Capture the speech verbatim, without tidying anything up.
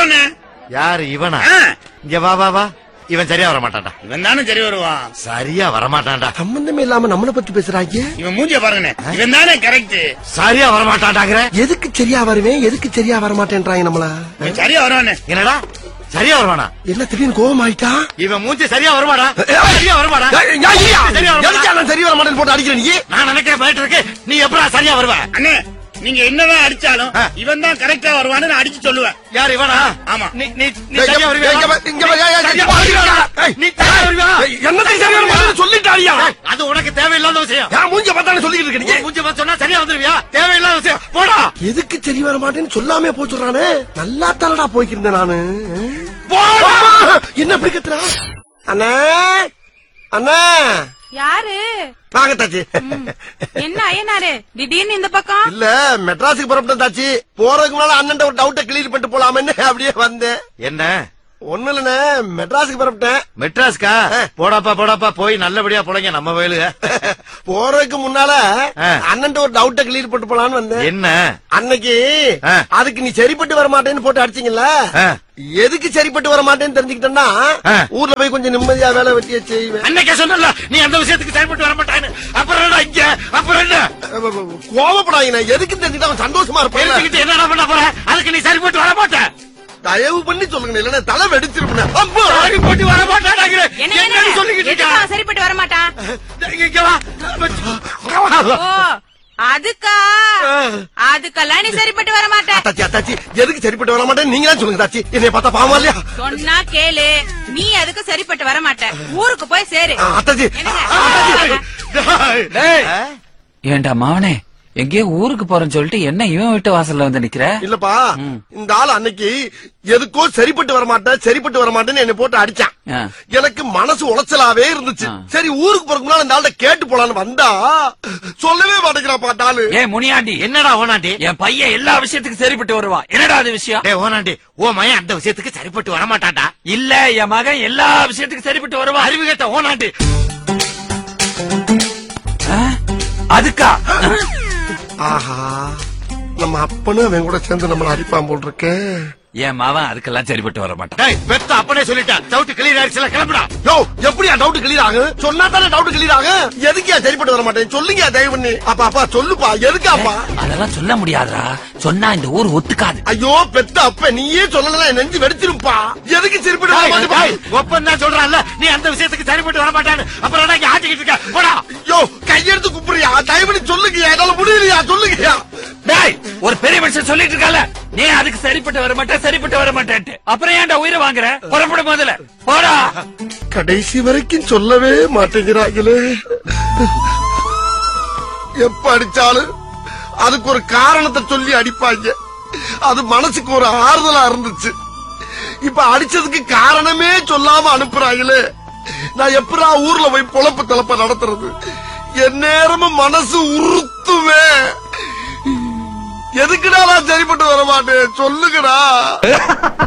வர்றவனே. யாரு இவனா? ஆ. இங்க வா வா வா. இவன் சரியா வரமாட்டான்டா. இவன் தானே சரி வருவான். சரியா வரமாட்டான்டா. சம்பந்தமே இல்லாம நம்மள பத்தி பேசுறாங்க. இவன் மூஞ்சிய பாருங்கண்ணே. இவன் தானே கரெக்ட். சரியா வரமாட்டான்டாங்கற. எதுக்கு சரியா வருவேன், எதுக்கு சரியா வரமாட்டேன்றாங்க நம்மள. இவன் சரியா வருவானே. என்னடா சரியா வருவானா? என்ன திடீர்னு கோவம் ஆயிட்டா? இவன் மூஞ்சி சரியா வருமாடா? சரியா வருமாடா? எதுக்கு சரி வர மாட்டேன்னு போட்டு அடிக்கிற நீ? நான் நினைக்கிறேன் போயிட்டு இருக்கு. நீ எப்படா சரியா வருவ? அண்ணே நீங்க என்னதான் அடிச்சாலும் இவன் தான் கரெக்டா வருவான்னு நான் அடிச்சு சொல்லுவேன். யார் இவனா? ஆமா. நீ நீ நீ சரியா வருவியா? நீ சரியா வருவியா? என்னத்தை சரியா வர மாட்டேன்னு சொல்லிட்டாரியா? அது உனக்கு தேவையில்லாத விஷயம். யா மூஞ்ச பார்த்தானே சொல்லிட்டு இருக்க நீ. மூஞ்சி பார்த்து சொன்னா சரியா வந்துருவியா? தேவையில்லாத விஷயம். போடா. எதுக்கு சரி வர மாட்டேன்னு சொல்லாமே போச்சுறானே. நல்லா தானடா போய்க்கிருந்தேன் நானு. போடா. என்ன இப்படி கத்துறா? அண்ணா அண்ணா. யாரு? வாங்க தாச்சி. என்ன ஐயனாரு திடீர்னு இந்த பக்கம்? இல்ல மெட்ராஸுக்கு புறப்பட்டேன் தாச்சி. போறதுக்கு முன்னால அண்ணன் ஒரு டவுட்டை கிளியர் பண்ணிட்டு போலாமன்னு அப்படியே வந்தேன். என்ன? ஒண்ணு இல்லண்ணே, மெட்ராஸுக்கு புறப்பட்டேன். மெட்ராஸ்கா? போடாப்பா போடாப்பா போய் நல்லபடியா போலங்க நம்ம வயலுக. போறதுக்கு முன்னால அண்ணன் ஒரு டவுட்டை கிளியர் பண்ணிட்டு போலான்னு வந்தேன். என்ன? அன்னைக்கு அதுக்கு நீ சரிப்பட்டு வர மாட்டேன்னு போட்டு அடிச்சீங்கல்ல, எதுக்கு சரிப்பட்டு வர மாட்டேன்னு தெரிஞ்சுக்கிட்டேன்னா ஊர்ல போய் கொஞ்சம் நிம்மதியா வேலை வெட்டிய செய்வேன். அன்னைக்கே சொன்னல நீ அந்த விஷயத்துக்கு சரிப்பட்டு வர மாட்டான்னு. அப்புறம் என்ன இங்க? அப்புறம் என்ன? கோவப்படாதீங்க. எதுக்கு தெரிஞ்சுக்கிட்டு அவன் சந்தோஷமா இருப்பான். என்ன பண்ண போற? அதுக்கு நீ சரிப்பட்டு வர மாட்ட. தயவு பண்ணி சொல்லுங்க, இல்லன்னா தலை வெடிச்சிருப்பேன். சரிப்பட்டு வர மாட்டான். சொல்லிக்கிட்டு எதுக்கு அவன் சரிப்பட்டு வர மாட்டான்? ஓ அதுக்கா? அதுக்கெல்லாம் நீ சரிப்பட்டு வர மாட்ட. தாச்சி தாச்சி எதுக்கு சரிப்பட்டு வர மாட்டேன் நீங்க தான் சொல்லுங்க தாச்சி. என்னைய பார்த்தா பாவம் இல்லையா? சொன்னா கேளு. நீ அதுக்கு சரிப்பட்டு வர மாட்ட. ஊருக்கு போய் சேரு. அத்தாச்சி ஏண்டா மாவனே, எங்கேயோ ஊருக்கு போறேன்னு சொல்லிட்டு என்ன இவன் வீட்டு வாசல்ல வந்து நிக்கிற? இல்லப்பா, இந்த ஆள் அன்னைக்கு எதுக்கோ சரிப்பட்டு வர மாட்டேன் சரிப்பட்டு வர மாட்டேன்னு என்ன போட்டு அடிச்சான். எனக்கு மனசு உளைச்சலாவே இருந்துச்சு. சரி ஊருக்கு போறதுக்கு முன்னால இந்த ஆள்கிட்ட கேட்டு போலான்னு வந்தா சொல்லவே மாட்டேங்கிறாப்பா டாலு. ஏ முனியாண்டி, என்னடா ஓனாண்டி? என் பையன் எல்லா விஷயத்துக்கும் சரிப்பட்டு வருவான். என்னடா அது விஷயம்? டேய் ஓனாண்டி, ஓ மகன் அந்த விஷயத்துக்கு சரிப்பட்டு வர மாட்டான்டா. இல்ல, என் மகன் எல்லா விஷயத்துக்கும் சரிப்பட்டு வருவான். அறிவு கேட்ட ஓனாண்டி. அதுக்கா? ஆஹா, நம்ம அப்பனும் அவன் கூட சேர்ந்து நம்மள அடிப்பான் போல் இருக்கு. என் மாவன் அதுக்கெல்லாம் சரிப்பட்டு வர மாட்டான். டேய் பெத்த அப்பனே சொல்லிட்டான். டவுட் கிளியர் ஆயிடுச்சுல, கிளம்புடா. யோ எப்படியா டவுட் கிளியர் ஆகும்? சொன்னா தானே டவுட் கிளியர் ஆகும். எதுக்கியா சரிப்பட்டு வர மாட்டேன் சொல்லுங்க தயவு பண்ணி. அப்பா அப்பா சொல்லுப்பா, எதுக்காப்பா? அதெல்லாம் சொல்ல முடியாதுடா. சொன்னா இந்த ஊர் ஒத்துக்காது. ஐயோ பெத்த அப்ப நீயே சொல்லலாம், நெஞ்சு வெடிச்சிருப்பா. எதுக்கு சரிப்பட்டு வர மாட்டேன்? ஒப்பன் தான் சொல்றான்ல நீ அந்த விஷயத்துக்கு சரிப்பட்டு வர மாட்டான்னு. அப்புறம் என்ன இங்க ஆட்டிக்கிட்டு இருக்க? போடா. யோ கையெடுத்து குப்புறியா? தயவு பண்ணி சொல்லுங்கயா, என்னால முடியலையா சொல்லுங்கயா. டேய், ஒரு பெரிய மனுஷன் சொல்லிட்டு இருக்கல, நீ அதுக்கு சரிப்பட்டு வர மாட்டேன் சரிப்பட்டு வர மாட்டேன்ட்டு. அப்புறம் ஏன்டா உயிரை வாங்குற? புறப்பட முதல்ல போடா. கடைசி வரைக்கும் சொல்லவே மாட்டேங்கிறாங்களே. எப்ப அடிச்சாலும் அதுக்கு ஒரு காரணத்தை சொல்லி அடிப்பாங்க. அது மனசுக்கு ஒரு ஆறுதலா இருந்துச்சு. இப்ப அடிச்சதுக்கு காரணமே சொல்லாம அனுப்புறாங்களே. நான் எப்படா ஊர்ல போய் பொழப்பு தலப்ப நடத்துறது? என் நேரமும் மனசு உறுத்துவே. எதுக்குடா நான் சரிப்பட்டு வர மாட்டேன் சொல்லுங்கடா.